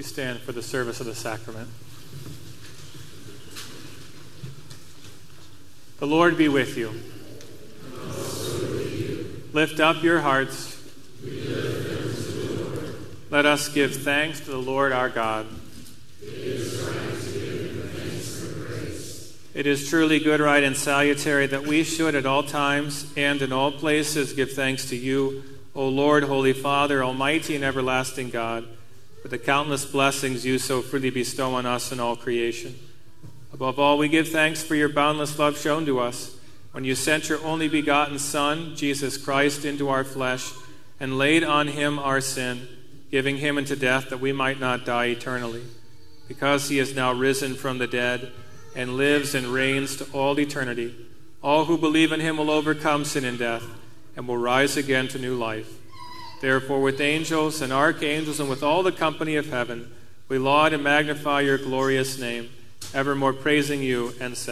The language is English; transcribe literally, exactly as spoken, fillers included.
Please stand for the service of the sacrament. The Lord be with you. And also with you. Lift up your hearts. We lift them to the Lord. Let us give thanks to the Lord our God. It is right to give him thanks and praise. It is truly good, right, and salutary that we should at all times and in all places give thanks to you, O Lord, Holy Father, Almighty and everlasting God, for the countless blessings you so freely bestow on us and all creation. Above all, we give thanks for your boundless love shown to us when you sent your only begotten Son, Jesus Christ, into our flesh and laid on him our sin, giving him into death that we might not die eternally. Because he is now risen from the dead and lives and reigns to all eternity, all who believe in him will overcome sin and death and will rise again to new life. Therefore, with angels and archangels and with all the company of heaven, we laud and magnify your glorious name, evermore praising you and saying,